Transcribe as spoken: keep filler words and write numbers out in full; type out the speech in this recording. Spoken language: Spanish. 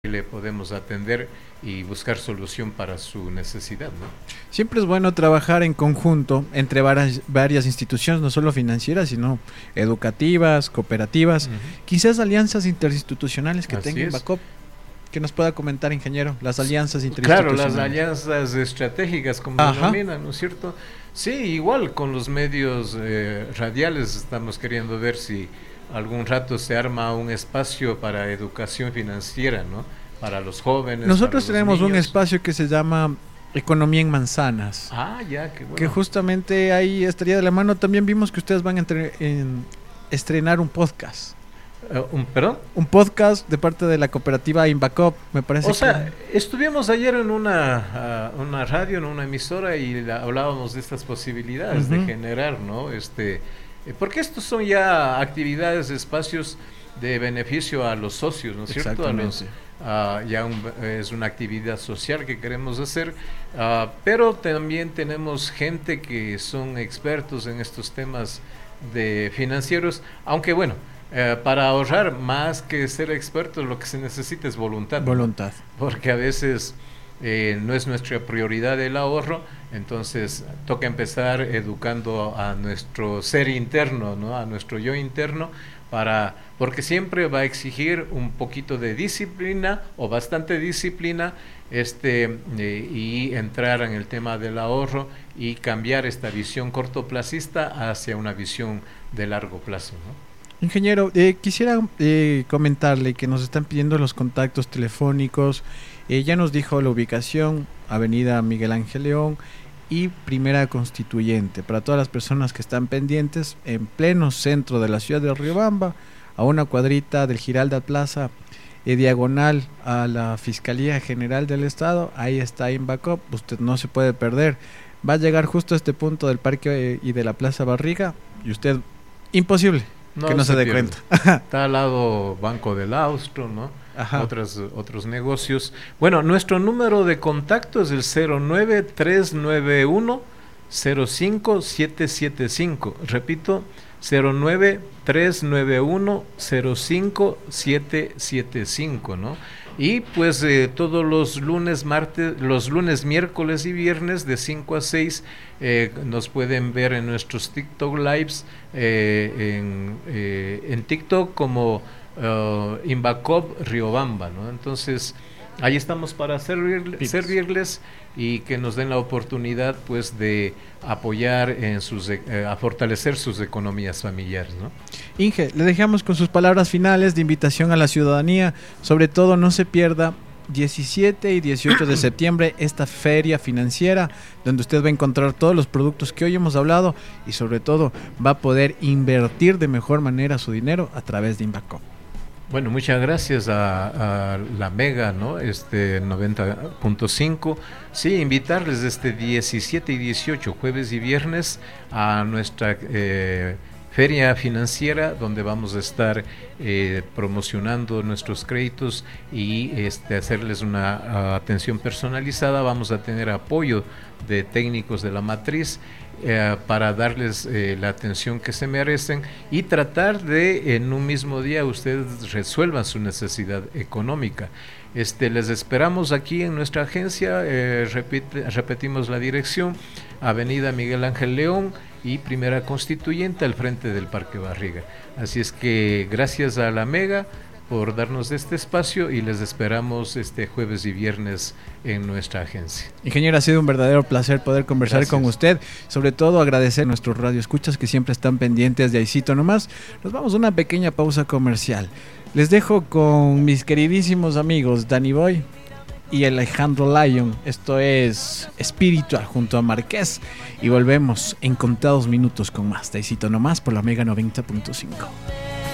le podemos atender y buscar solución para su necesidad, ¿no? Siempre es bueno trabajar en conjunto entre varias, varias instituciones, no solo financieras, sino educativas, cooperativas, uh-huh. quizás alianzas interinstitucionales que Así tenga Invacop. Que nos pueda comentar, ingeniero, las alianzas interinstitucionales. Claro, las alianzas estratégicas, como se denominan, ¿no es cierto? Sí, igual con los medios eh, radiales estamos queriendo ver si algún rato se arma un espacio para educación financiera, ¿no? Para los jóvenes. Nosotros para tenemos los niños. un espacio que se llama Economía en Manzanas. Ah, ya, qué bueno. Que justamente ahí estaría de la mano. También vimos que ustedes van a entre, en, estrenar un podcast. Uh, ¿un, ¿Perdón? Un podcast de parte de la cooperativa Invacop, me parece. O que... sea, estuvimos ayer en una, uh, una radio, en una emisora, y la, hablábamos de estas posibilidades uh-huh. de generar, ¿no? Este, porque estos son ya actividades, espacios de beneficio a los socios, ¿no es cierto? A los, uh, ya un, es una actividad social que queremos hacer, uh, pero también tenemos gente que son expertos en estos temas de financieros, aunque bueno, Eh, para ahorrar, más que ser expertos, lo que se necesita es voluntad. Voluntad. ¿No? Porque a veces eh, no es nuestra prioridad el ahorro, entonces toca empezar educando a nuestro ser interno, ¿no? A nuestro yo interno, para porque siempre va a exigir un poquito de disciplina o bastante disciplina este eh, y entrar en el tema del ahorro y cambiar esta visión cortoplacista hacia una visión de largo plazo, ¿no? Ingeniero, eh, quisiera eh, comentarle que nos están pidiendo los contactos telefónicos. Eh, ya nos dijo la ubicación, Avenida Miguel Ángel León y Primera Constituyente. Para todas las personas que están pendientes, en pleno centro de la ciudad de Riobamba, a una cuadrita del Giralda Plaza, eh, diagonal a la Fiscalía General del Estado, ahí está Invacop, usted no se puede perder. Va a llegar justo a este punto del parque eh, y de la Plaza Barriga, y usted, imposible. No que no se, se dé cuenta. Está al lado Banco del Austro, ¿no? Otros, otros negocios. Bueno, nuestro número de contacto es el cero nueve tres nueve uno cero cinco siete siete cinco. Repito, cero nueve tres nueve uno cero cinco siete siete cinco, ¿no? Y pues eh, todos los lunes, martes, los lunes, miércoles y viernes de cinco a seis eh, nos pueden ver en nuestros TikTok lives, eh, en, eh, en TikTok como uh, Invacop Riobamba, ¿no? Entonces ahí estamos para servirle, servirles y que nos den la oportunidad pues de apoyar en sus eh, a fortalecer sus economías familiares, ¿no? Inge, le dejamos con sus palabras finales de invitación a la ciudadanía, sobre todo no se pierda diecisiete y dieciocho de septiembre esta feria financiera donde usted va a encontrar todos los productos que hoy hemos hablado y sobre todo va a poder invertir de mejor manera su dinero a través de Invacop. Bueno, muchas gracias a, a la Mega, ¿no? Este noventa punto cinco. Sí, invitarles este diecisiete y dieciocho, jueves y viernes, a nuestra eh, feria financiera, donde vamos a estar eh, promocionando nuestros créditos y este, hacerles una uh, atención personalizada. Vamos a tener apoyo de técnicos de la matriz Eh, para darles eh, la atención que se merecen y tratar de en un mismo día ustedes resuelvan su necesidad económica. Este, les esperamos aquí en nuestra agencia, eh, repite, repetimos la dirección, Avenida Miguel Ángel León y Primera Constituyente al frente del Parque Barriga. Así es que gracias a la Mega por darnos este espacio y les esperamos este jueves y viernes en nuestra agencia. Ingeniero, ha sido un verdadero placer poder conversar Gracias. Con usted, sobre todo agradecer a nuestros radioescuchas que siempre están pendientes de Ahícito Nomás. Nos vamos a una pequeña pausa comercial. Les dejo con mis queridísimos amigos Danny Boy y Alejandro Lyon. Esto es Espiritual junto a Marqués y volvemos en contados minutos con más de Ahícito Nomás por la Mega noventa punto cinco.